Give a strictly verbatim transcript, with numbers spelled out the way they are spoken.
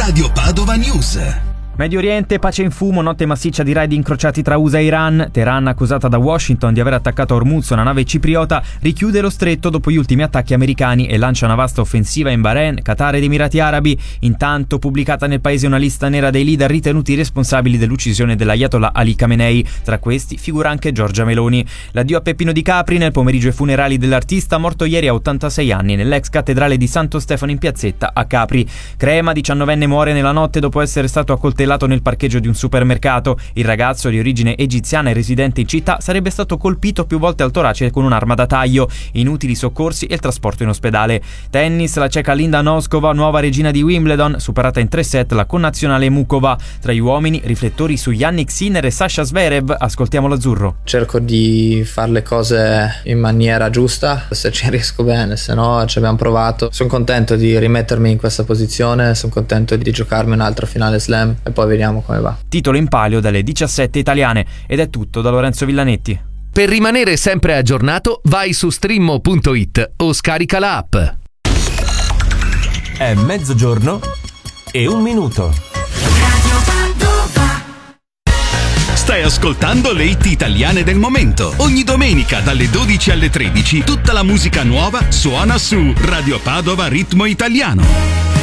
Radio Padova News. Medio Oriente, pace in fumo, notte massiccia di raid incrociati tra U S A e Iran. Teheran, accusata da Washington di aver attaccato a Hormuz una nave cipriota, richiude lo stretto dopo gli ultimi attacchi americani e lancia una vasta offensiva in Bahrain, Qatar ed Emirati Arabi. Intanto, pubblicata nel paese una lista nera dei leader ritenuti responsabili dell'uccisione dell'Ayatollah Ali Khamenei. Tra questi figura anche Giorgia Meloni. L'addio a Peppino Di Capri nel pomeriggio ai funerali dell'artista, morto ieri a ottantasei anni nell'ex cattedrale di Santo Stefano in Piazzetta a Capri. Crema, diciannovenne, muore nella notte dopo essere stato accoltellato nel parcheggio di un supermercato. Il ragazzo, di origine egiziana e residente in città, sarebbe stato colpito più volte al torace con un'arma da taglio. Inutili soccorsi e il trasporto in ospedale. Tennis, la ceca Linda Noskova, nuova regina di Wimbledon, superata in tre set la connazionale Mukova. Tra gli uomini, riflettori su Yannick Sinner e Sasha Zverev. Ascoltiamo l'azzurro. Cerco di fare le cose in maniera giusta, se ci riesco bene, se no ci abbiamo provato. Sono contento di rimettermi in questa posizione, sono contento di giocarmi un'altra finale slam e poi vediamo come va. Titolo in palio dalle diciassette italiane. Ed è tutto da Lorenzo Villanetti. Per rimanere sempre aggiornato, vai su streammo punto it o scarica la app. È mezzogiorno e un minuto. Stai ascoltando le hit italiane del momento. Ogni domenica dalle dodici alle tredici tutta la musica nuova suona su Radio Padova Ritmo Italiano.